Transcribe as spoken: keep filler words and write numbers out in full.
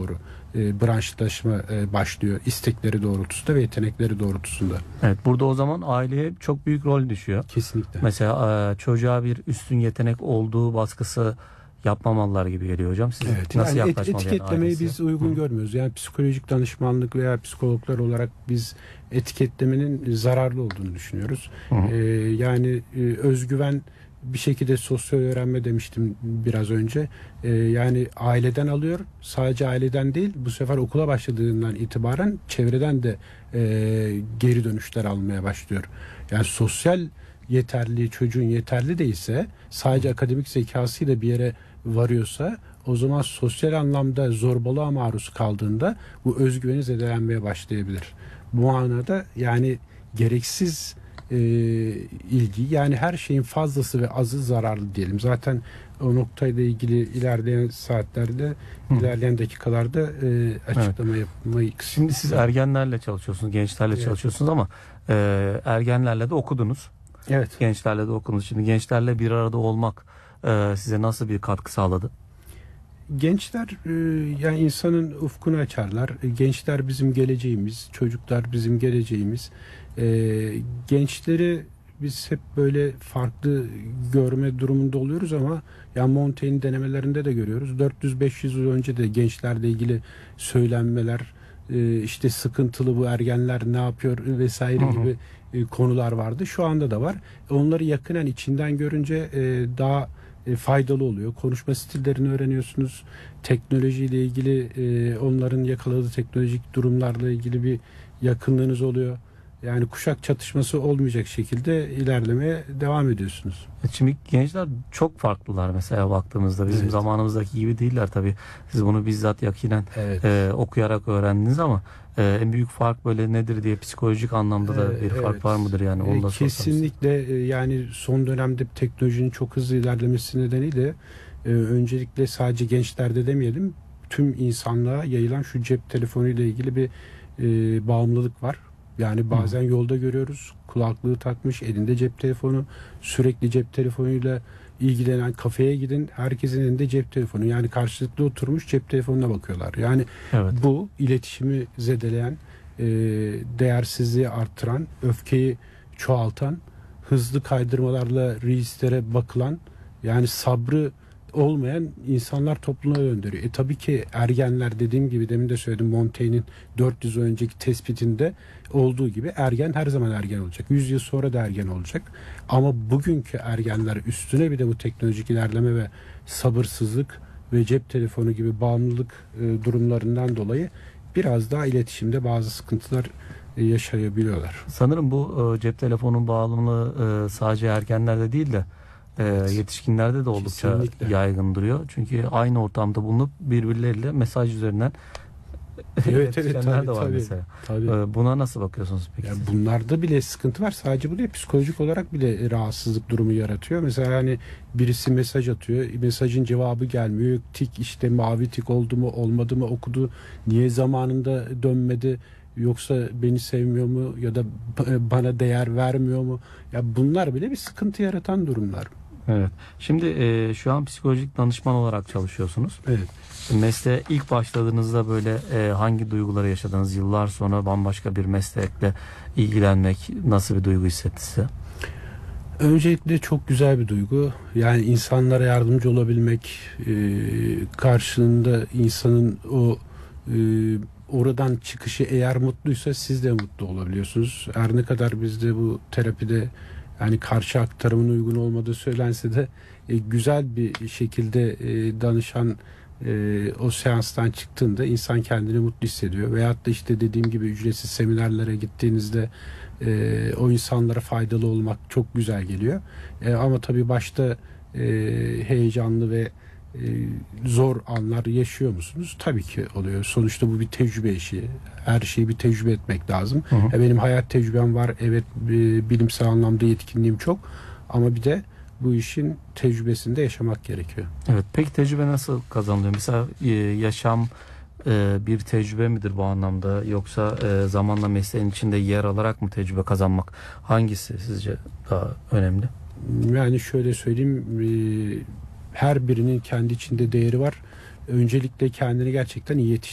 doğru e, branşlaşma e, başlıyor. İstekleri doğrultusunda ve yetenekleri doğrultusunda. Evet, burada o zaman aileye çok büyük rol düşüyor. Kesinlikle. Mesela e, çocuğa bir üstün yetenek olduğu baskısı yapmamalılar gibi geliyor hocam. Siz Evet, nasıl yani et, yaklaşmalı? etiketlemeyi yani biz uygun Hı. görmüyoruz. Yani psikolojik danışmanlık veya psikologlar olarak biz etiketlemenin zararlı olduğunu düşünüyoruz. Ee, yani e, özgüven bir şekilde sosyal öğrenme demiştim biraz önce. Ee, yani aileden alıyor. Sadece aileden değil, bu sefer okula başladığından itibaren çevreden de e, geri dönüşler almaya başlıyor. Yani sosyal yeterli, çocuğun yeterli değilse, sadece akademik zekasıyla bir yere varıyorsa, o zaman sosyal anlamda zorbalığa maruz kaldığında bu özgüveni zedelenmeye başlayabilir. Bu manada yani gereksiz e, ilgi, yani her şeyin fazlası ve azı zararlı diyelim. Zaten o noktayla ilgili ilerleyen saatlerde, Hı. ilerleyen dakikalarda e, açıklama evet. yapmayı kısım. Şimdi siz ergenlerle çalışıyorsunuz, gençlerle evet. çalışıyorsunuz ama e, ergenlerle de okudunuz. Evet. Gençlerle de okudunuz. Şimdi gençlerle bir arada olmak e, size nasıl bir katkı sağladı? Gençler e, yani insanın ufkunu açarlar. E, gençler bizim geleceğimiz, çocuklar bizim geleceğimiz. E, gençleri biz hep böyle farklı görme durumunda oluyoruz ama yani Montaigne'in denemelerinde de görüyoruz. dört yüz beş yüz yıl önce de gençlerle ilgili söylenmeler, e, işte sıkıntılı bu ergenler ne yapıyor vesaire hı hı. gibi e, konular vardı. Şu anda da var. Onları yakinen içinden görünce e, daha faydalı oluyor. Konuşma stillerini öğreniyorsunuz. Teknolojiyle ilgili e, onların yakaladığı teknolojik durumlarla ilgili bir yakınlığınız oluyor. Yani kuşak çatışması olmayacak şekilde ilerlemeye devam ediyorsunuz. Şimdi gençler çok farklılar mesela baktığımızda. Bizim evet. zamanımızdaki gibi değiller tabii. Siz bunu bizzat yakinen evet. e, okuyarak öğrendiniz ama e, en büyük fark böyle nedir diye psikolojik anlamda da bir evet. fark var mıdır yani? Onu da kesinlikle e, yani son dönemde teknolojinin çok hızlı ilerlemesi nedeniyle e, öncelikle sadece gençlerde demeyelim, tüm insanlığa yayılan şu cep telefonu ile ilgili bir e, bağımlılık var. Yani bazen hmm. yolda görüyoruz, kulaklığı takmış, elinde cep telefonu, sürekli cep telefonuyla ilgilenen, kafeye gidin, herkesin elinde cep telefonu. Yani karşılıklı oturmuş cep telefonuna bakıyorlar. Yani evet. bu iletişimi zedeleyen, e, değersizliği arttıran, öfkeyi çoğaltan, hızlı kaydırmalarla reislere bakılan, yani sabrı olmayan insanlar topluluğuna döndürüyor. E tabii ki ergenler, dediğim gibi demin de söyledim, Montaigne'in dört yüz yıl önceki tespitinde olduğu gibi ergen her zaman ergen olacak. yüz yıl sonra da ergen olacak. Ama bugünkü ergenler üstüne bir de bu teknolojik ilerleme ve sabırsızlık ve cep telefonu gibi bağımlılık e, durumlarından dolayı biraz daha iletişimde bazı sıkıntılar e, yaşayabiliyorlar. Sanırım bu e, cep telefonun bağımlılığı e, sadece ergenlerde değil de Evet. yetişkinlerde de oldukça Kesinlikle. yaygın duruyor. Çünkü aynı ortamda bulunup birbirleriyle mesaj üzerinden evet evet tabii, de var tabii, mesela. Tabii. Buna nasıl bakıyorsunuz peki? Yani bunlarda bile sıkıntı var. Sadece bu değil, psikolojik olarak bile rahatsızlık durumu yaratıyor. Mesela hani birisi mesaj atıyor, mesajın cevabı gelmiyor. Tik işte mavi tik oldu mu olmadı mı, okudu, niye zamanında dönmedi, yoksa beni sevmiyor mu ya da bana değer vermiyor mu? Ya bunlar bile bir sıkıntı yaratan durumlar. Evet. Şimdi e, şu an psikolojik danışman olarak çalışıyorsunuz. Evet. Mesleğe ilk başladığınızda böyle e, hangi duyguları yaşadınız? Yıllar sonra bambaşka bir meslekle ilgilenmek nasıl bir duygu hissetti size? Öncelikle çok güzel bir duygu. Yani insanlara yardımcı olabilmek, e, karşılığında insanın o e, oradan çıkışı eğer mutluysa siz de mutlu olabiliyorsunuz. Her ne kadar bizde bu terapide yani karşı aktarımın uygun olmadığı söylense de e, güzel bir şekilde e, danışan e, o seanstan çıktığında insan kendini mutlu hissediyor. Veyahut da işte dediğim gibi ücretsiz seminerlere gittiğinizde e, o insanlara faydalı olmak çok güzel geliyor. E, ama tabii başta e, heyecanlı ve e, zor anlar yaşıyor musunuz? Tabii ki oluyor. Sonuçta bu bir tecrübe işi. Her şeyi bir tecrübe etmek lazım. Hı hı. E, benim hayat tecrübem var. Evet, e, bilimsel anlamda yetkinliğim çok. Ama bir de bu işin tecrübesinde yaşamak gerekiyor. Evet. Peki tecrübe nasıl kazanılıyor? Mesela e, yaşam e, bir tecrübe midir bu anlamda? Yoksa e, zamanla mesleğin içinde yer alarak mı tecrübe kazanmak? Hangisi sizce daha önemli? Yani şöyle söyleyeyim, e, her birinin kendi içinde değeri var. Öncelikle kendini gerçekten iyi yetiştirmek